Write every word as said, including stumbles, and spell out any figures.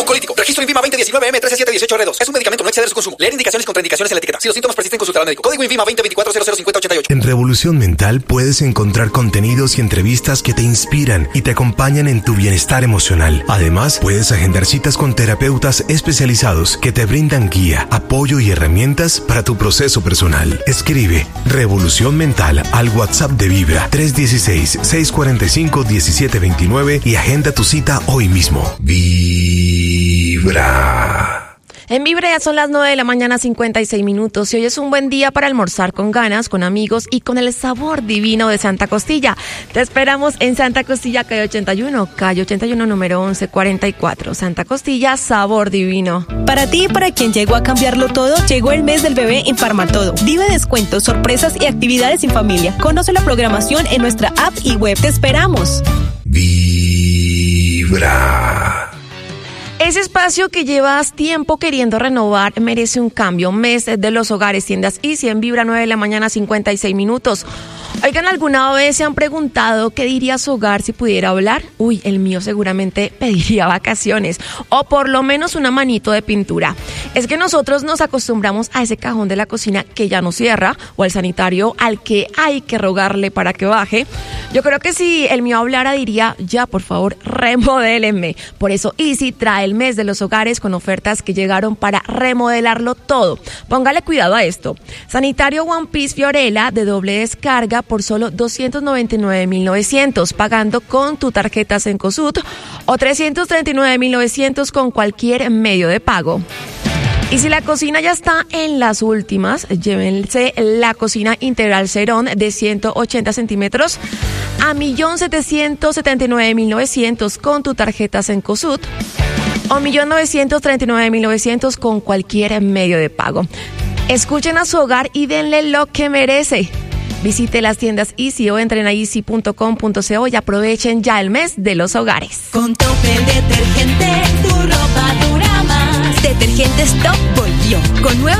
mucolítico. Registro INVIMA veinte diecinueve M trece siete dieciocho R dos. Es un medicamento, no exceder su consumo. Leer indicaciones y contraindicaciones en la etiqueta. Si los síntomas persisten, consultar al médico. Código INVIMA veinte veinticuatro cero cero cincuenta ochenta y ocho. En Revolución Mental puedes encontrar contenidos y entrevistas que te inspiran y te acompañan en tu bienestar emocional. Además, puedes agendar citas con terapeutas especializados que te brindan guía, apoyo y herramientas para tu proceso personal. Escribe Revolución Mental al WhatsApp de Vibra tres uno seis, seis cuatro cinco, uno siete dos nueve y agenda tu cita hoy mismo. Vibra. En Vibra ya son las nueve de la mañana, cincuenta y seis minutos, y hoy es un buen día para almorzar con ganas, con amigos y con el sabor divino de Santa Costilla. Te esperamos en Santa Costilla, calle ochenta y uno, calle ochenta y uno, número once cuarenta y cuatro. Santa Costilla, sabor divino. Para ti y para quien llegó a cambiarlo todo, llegó el mes del bebé en Farmatodo. Vive descuentos, sorpresas y actividades en familia. Conoce la programación en nuestra app y web. Te esperamos. Vibra. Ese espacio que llevas tiempo queriendo renovar merece un cambio. Mes de los hogares, tiendas Easy en Vibra, nueve de la mañana, cincuenta y seis minutos. Oigan, ¿alguna vez se han preguntado qué diría su hogar si pudiera hablar? Uy, el mío seguramente pediría vacaciones o por lo menos una manito de pintura. Es que nosotros nos acostumbramos a ese cajón de la cocina que ya no cierra o al sanitario al que hay que rogarle para que baje. Yo creo que si el mío hablara diría, ya por favor, remodélenme. Por eso Easy trae el mes de los hogares con ofertas que llegaron para remodelarlo todo. Póngale cuidado a esto. Sanitario One Piece Fiorella de doble descarga por solo doscientos noventa y nueve mil novecientos, pagando con tu tarjeta Cencosud, o trescientos treinta y nueve mil novecientos con cualquier medio de pago. Y si la cocina ya está en las últimas, llévense la cocina integral Cerón de ciento ochenta centímetros a un millón setecientos setenta y nueve mil novecientos con tu tarjeta Cencosud, o un millón novecientos treinta y nueve mil novecientos con cualquier medio de pago. Escuchen a su hogar y denle lo que merece. Visite las tiendas Easy o entren a easy punto com punto co y aprovechen ya el mes de los hogares. Con Top el detergente, tu ropa dura más. Detergentes Top volvió con nueva